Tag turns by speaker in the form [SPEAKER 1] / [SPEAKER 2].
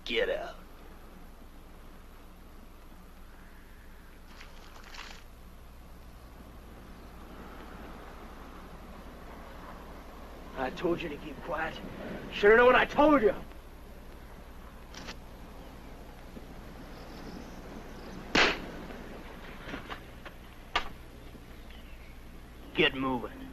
[SPEAKER 1] Get out. I told you to keep quiet. Should have known I told you. Get moving.